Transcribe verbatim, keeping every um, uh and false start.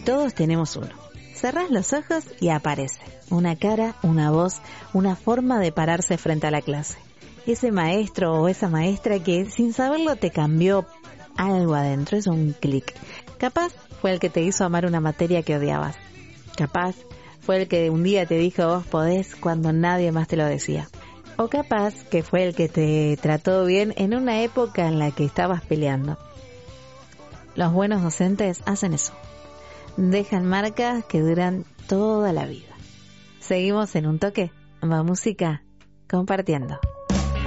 todos tenemos uno. Cerrás los ojos y aparece una cara, una voz, una forma de pararse frente a la clase. Ese maestro o esa maestra que sin saberlo te cambió algo adentro, es un clic. Capaz fue el que te hizo amar una materia que odiabas. Capaz fue el que un día te dijo vos podés cuando nadie más te lo decía. O capaz que fue el que te trató bien en una época en la que estabas peleando. Los buenos docentes hacen eso. Dejan marcas que duran toda la vida. Seguimos en Un Toque, va música, compartiendo.